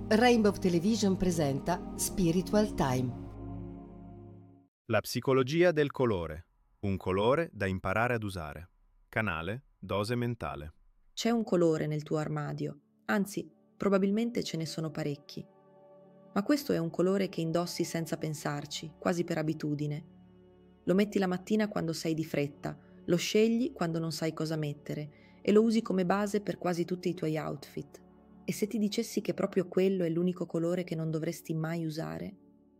Rainbow Television presenta Spiritual Time. La psicologia del colore. Un colore da imparare ad usare. Canale Dose Mentale. C'è un colore nel tuo armadio, anzi, probabilmente ce ne sono parecchi. Ma questo è un colore che indossi senza pensarci, quasi per abitudine. Lo metti la mattina quando sei di fretta, lo scegli quando non sai cosa mettere e lo usi come base per quasi tutti i tuoi outfit. E se ti dicessi che proprio quello è l'unico colore che non dovresti mai usare?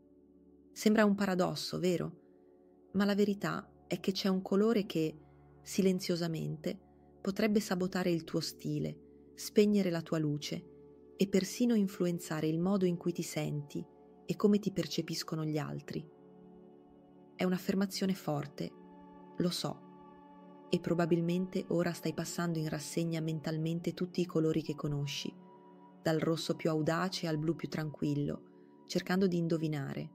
Sembra un paradosso, vero? Ma la verità è che c'è un colore che, silenziosamente, potrebbe sabotare il tuo stile, spegnere la tua luce e persino influenzare il modo in cui ti senti e come ti percepiscono gli altri. È un'affermazione forte, lo so, e probabilmente ora stai passando in rassegna mentalmente tutti i colori che conosci, dal rosso più audace al blu più tranquillo, cercando di indovinare.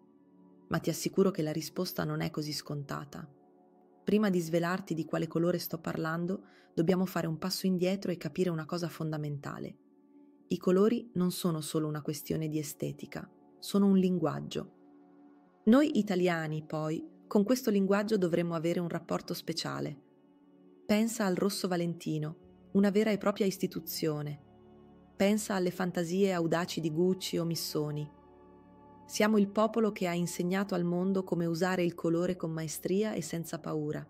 Ma ti assicuro che la risposta non è così scontata. Prima di svelarti di quale colore sto parlando, dobbiamo fare un passo indietro e capire una cosa fondamentale. I colori non sono solo una questione di estetica, sono un linguaggio. Noi italiani, poi, con questo linguaggio dovremmo avere un rapporto speciale. Pensa al Rosso Valentino, una vera e propria istituzione. Pensa alle fantasie audaci di Gucci o Missoni. Siamo il popolo che ha insegnato al mondo come usare il colore con maestria e senza paura.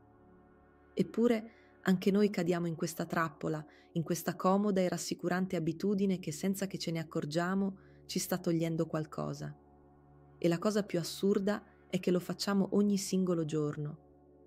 Eppure anche noi cadiamo in questa trappola, in questa comoda e rassicurante abitudine che senza che ce ne accorgiamo ci sta togliendo qualcosa. E la cosa più assurda è che lo facciamo ogni singolo giorno.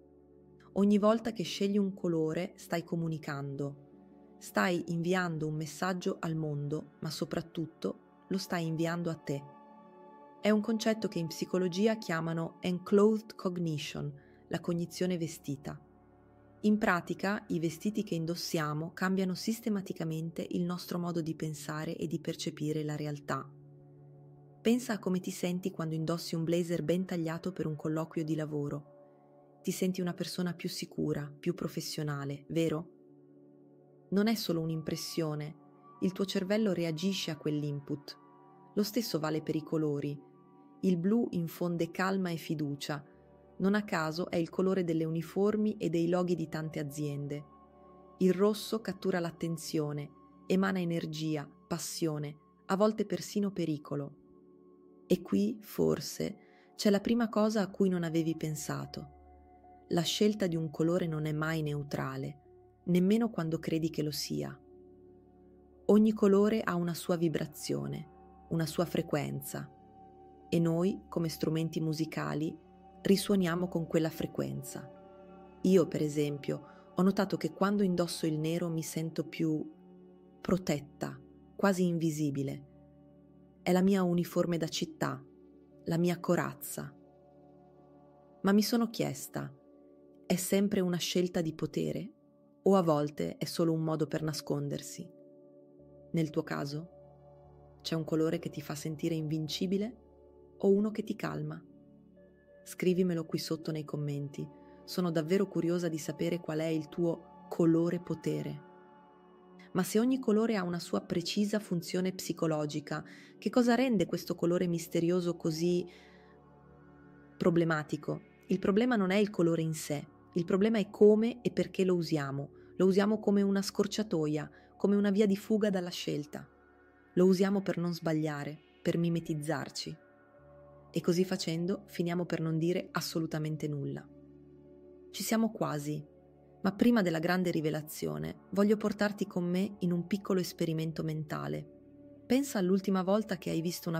Ogni volta che scegli un colore stai comunicando. Stai inviando un messaggio al mondo, ma soprattutto lo stai inviando a te. È un concetto che in psicologia chiamano enclothed cognition, la cognizione vestita. In pratica, i vestiti che indossiamo cambiano sistematicamente il nostro modo di pensare e di percepire la realtà. Pensa a come ti senti quando indossi un blazer ben tagliato per un colloquio di lavoro. Ti senti una persona più sicura, più professionale, vero? Non è solo un'impressione, il tuo cervello reagisce a quell'input. Lo stesso vale per i colori. Il blu infonde calma e fiducia. Non a caso è il colore delle uniformi e dei loghi di tante aziende. Il rosso cattura l'attenzione, emana energia, passione, a volte persino pericolo. E qui, forse, c'è la prima cosa a cui non avevi pensato. La scelta di un colore non è mai neutrale, nemmeno quando credi che lo sia. Ogni colore ha una sua vibrazione, una sua frequenza, e noi, come strumenti musicali, risuoniamo con quella frequenza. Io, per esempio, ho notato che quando indosso il nero mi sento più protetta, quasi invisibile. È la mia uniforme da città, la mia corazza. Ma mi sono chiesta, è sempre una scelta di potere o a volte è solo un modo per nascondersi? Nel tuo caso, c'è un colore che ti fa sentire invincibile o uno che ti calma? Scrivimelo qui sotto nei commenti. Sono davvero curiosa di sapere qual è il tuo colore potere. Ma se ogni colore ha una sua precisa funzione psicologica, che cosa rende questo colore misterioso così problematico? Il problema non è il colore in sé, il problema è come e perché lo usiamo. Lo usiamo come una scorciatoia, come una via di fuga dalla scelta. Lo usiamo per non sbagliare, per mimetizzarci. E così facendo finiamo per non dire assolutamente nulla. Ci siamo quasi, ma prima della grande rivelazione voglio portarti con me in un piccolo esperimento mentale. Pensa all'ultima volta che hai visto una